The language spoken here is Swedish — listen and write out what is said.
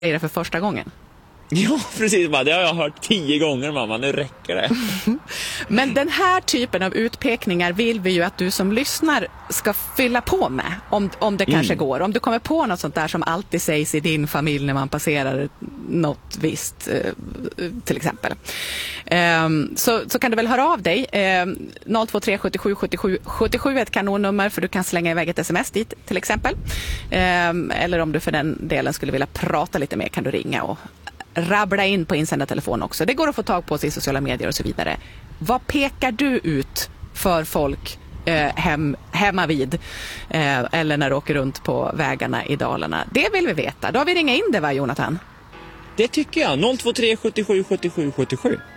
det för första gången. Ja, precis. Det har jag hört 10 gånger, mamma. Nu räcker det. Men den här typen av utpekningar vill vi ju att du som lyssnar ska fylla på med. Om det kanske går. Om du kommer på något sånt där som alltid sägs i din familj när man passerar något visst, till exempel. Så kan du väl höra av dig. 023 77 77 77 är ett kanonnummer, för du kan slänga iväg ett sms dit till exempel. Eller om du för den delen skulle vilja prata lite mer kan du ringa och rabbla in på insändartelefon också. Det går att få tag på sig i sociala medier och så vidare. Vad pekar du ut för folk hemma vid eller när du åker runt på vägarna i Dalarna? Det vill vi veta. Då har vi ringat in det, va, Jonathan? Det tycker jag. 023 77 77 77.